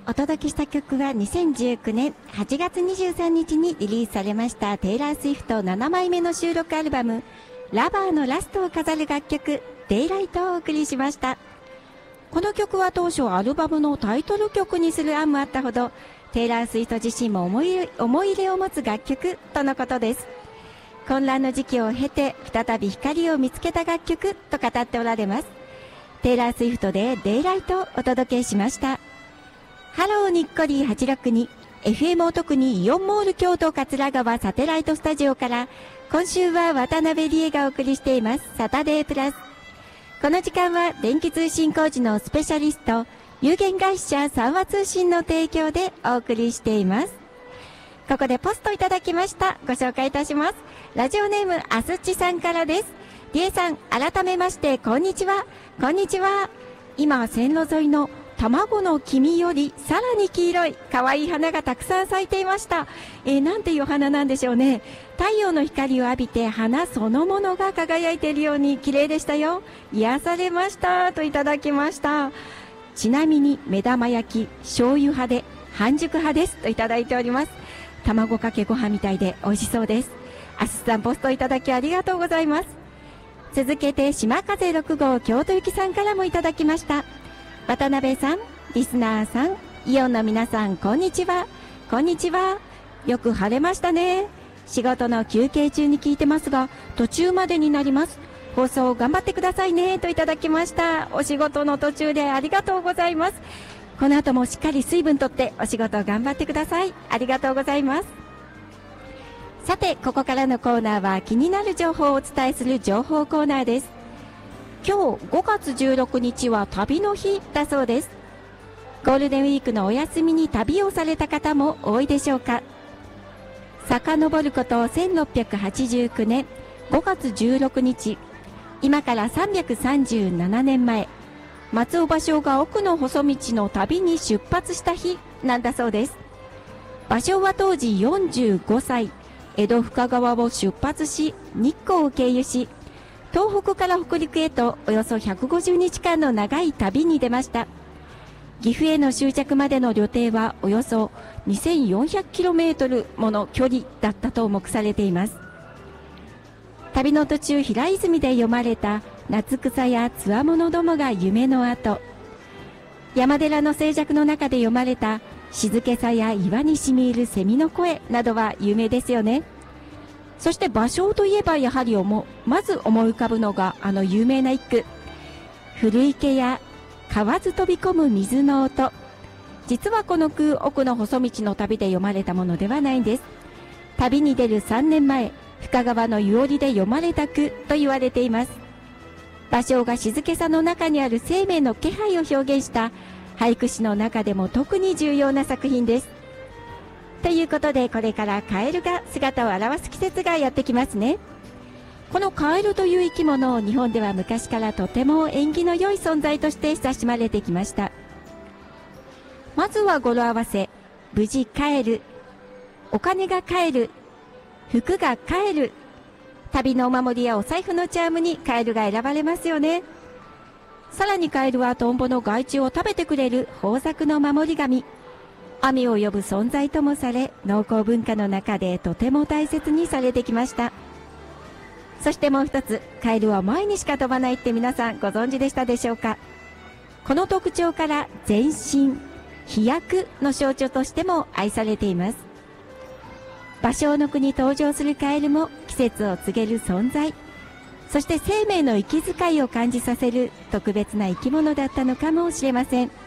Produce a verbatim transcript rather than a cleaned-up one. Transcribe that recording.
お届けした曲はにせんじゅうきゅうねんはちがつにじゅうさんにちにリリースされましたテイラー・スウィフトななまいめの収録アルバムラバーのラストを飾る楽曲デイライトをお送りしました。この曲は当初アルバムのタイトル曲にする案もあったほどテイラー・スウィフト自身も思い思い入れを持つ楽曲とのことです。混乱の時期を経て再び光を見つけた楽曲と語っておられます。テイラー・スウィフトでデイライトをお届けしました。ハローにっこりはちろくに エフエム を特にイオンモール京都桂川サテライトスタジオから今週は渡辺理恵がお送りしていますサタデープラス。この時間は電気通信工事のスペシャリスト有限会社三和通信の提供でお送りしています。ここでポストいただきました。ご紹介いたします。ラジオネームあすっちさんからです。理恵さん、改めましてこんにちは。こんにちは。今線路沿いの卵の黄身よりさらに黄色い可愛い花がたくさん咲いていました。えー、なんていう花なんでしょうね。太陽の光を浴びて花そのものが輝いているように綺麗でしたよ。癒されましたといただきました。ちなみに目玉焼き醤油派で半熟派ですといただいております。卵かけご飯みたいで美味しそうです。あすさん、ポストいただきありがとうございます。続けて島風ろくごう京都行きさんからもいただきました。渡辺さん、リスナーさん、イオンの皆さん、こんにちは。こんにちは。よく晴れましたね。仕事の休憩中に聞いてますが途中までになります。放送頑張ってくださいねといただきました。お仕事の途中でありがとうございます。この後もしっかり水分とってお仕事頑張ってください。ありがとうございます。さて、ここからのコーナーは気になる情報をお伝えする情報コーナーです。今日ごがつじゅうろくにちは旅の日だそうです。ゴールデンウィークのお休みに旅をされた方も多いでしょうか。遡ることせんろっぴゃくはちじゅうきゅうねんごがつじゅうろくにち、今からさんびゃくさんじゅうななねんまえ、松尾芭蕉が奥の細道の旅に出発した日なんだそうです。芭蕉は当時よんじゅうごさい、江戸深川を出発し日光を経由し東北から北陸へとおよそひゃくごじゅうにちかんの長い旅に出ました。岐阜への終着までの旅程はおよそ にせんよんひゃくキロメートル もの距離だったと目されています。旅の途中、平泉で読まれた夏草やつわものどもが夢の跡、山寺の静寂の中で読まれた静けさや岩にしみ入る蝉の声などは有名ですよね。そして芭蕉といえばやはり思まず思い浮かぶのがあの有名な一句、古池や河津飛び込む水の音。実はこの句、奥の細道の旅で読まれたものではないんです。旅に出るさんねんまえ、深川の湯織で読まれた句と言われています。芭蕉が静けさの中にある生命の気配を表現した俳句詩の中でも特に重要な作品です。ということで、これからカエルが姿を現す季節がやってきますね。このカエルという生き物を日本では昔からとても縁起の良い存在として親しまれてきました。まずは語呂合わせ、無事帰る、お金が帰る、服が帰る。旅のお守りやお財布のチャームにカエルが選ばれますよね。さらにカエルはトンボの害虫を食べてくれる豊作の守り神、雨を呼ぶ存在ともされ、農耕文化の中でとても大切にされてきました。そしてもう一つ、カエルは前にしか飛ばないって皆さんご存知でしたでしょうか。この特徴から前進、飛躍の象徴としても愛されています。芭蕉の句に登場するカエルも季節を告げる存在、そして生命の息遣いを感じさせる特別な生き物だったのかもしれません。